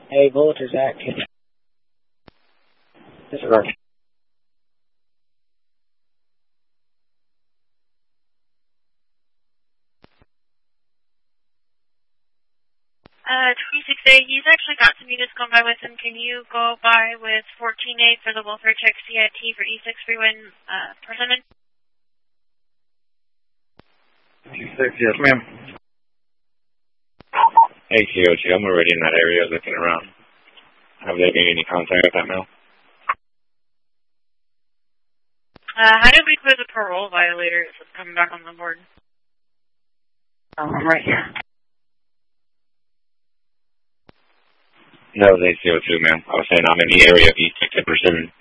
Hey, Bullet is active. Disregard. 26A, he's actually got some units going by with him. Can you go by with 14A for the welfare check CIT for E6 freeway presented? 26, yes, ma'am. Hey, COG, I'm already in that area looking around. Have they made any contact with that mail? How did we clear the parole violators coming back on the board? I'm right here. No, they CO2, ma'am. I was saying I'm in the area of E6 and Persimmon.